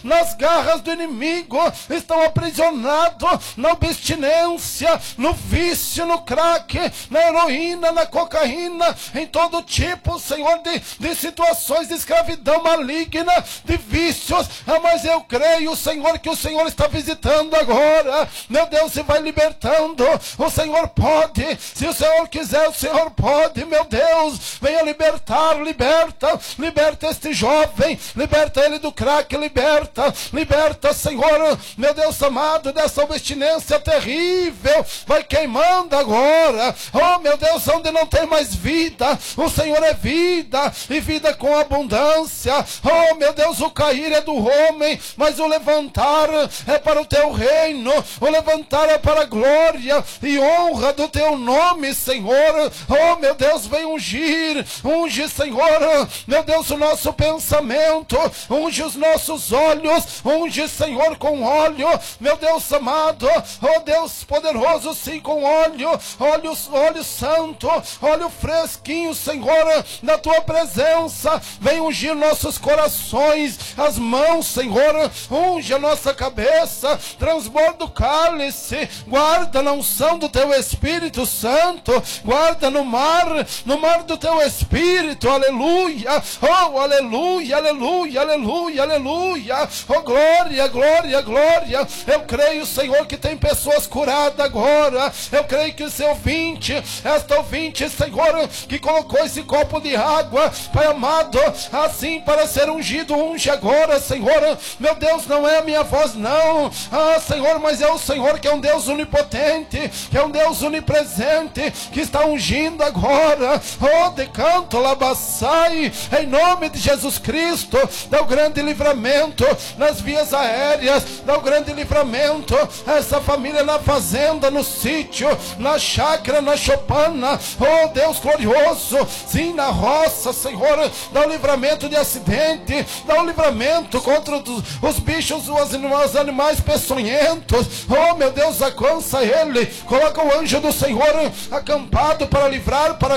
nas garras do inimigo, estão aprisionados na abstinência, no vício, no crack, na heroína, na cocaína, em todo tipo, Senhor, de situações de escravidão maligna, de vícios. Mas eu creio, Senhor, que o Senhor está visitando agora, meu Deus, e vai libertando. O Senhor pode, se o Senhor quiser, o Senhor pode, meu Deus, venha libertar, liberta este jovem, liberta ele do crack, liberta, Senhor, meu Deus amado, dessa abstinência terrível, vai queimando agora, oh meu Deus, onde não tem mais vida, o Senhor é vida, e vida com abundância. Oh meu Deus, o cair é do homem, mas o levantar é para o teu reino, o levantar é para a glória e honra do teu nome, Senhor. Oh meu Deus, vem unge, Senhor, meu Deus, o nosso pensamento, unge os nossos olhos, unge, Senhor, com óleo, meu Deus amado, oh Deus poderoso, sim, com óleo santo, óleo fresquinho, Senhor, na tua presença, vem ungir nossos corações, as mãos, Senhor, unge a nossa cabeça, transborda o cálice, guarda na unção do teu Espírito Santo, guarda no mar do teu Espírito, aleluia, oh aleluia, aleluia, aleluia, aleluia, oh glória, glória, glória. Eu creio, Senhor, que tem pessoas curadas agora, eu creio que esse ouvinte, esta ouvinte, Senhor, que colocou esse copo de água, Pai amado, assim para ser ungido, unge agora, Senhor, meu Deus, não é a minha voz não, Senhor, mas é o Senhor que é um Deus onipotente, que é um Deus onipresente, que está ungindo agora, oh decanto labassai, em nome de Jesus Cristo, dá o grande livramento nas vias aéreas, dá o grande livramento a essa família na fazenda, no sítio, na chácara, na choupana, oh Deus glorioso, sim, na roça, Senhor, dá o livramento de acidente, dá o livramento contra os bichos, os animais peçonhentos, oh meu Deus, alcança ele, coloca o anjo do Senhor acampado para livrar, para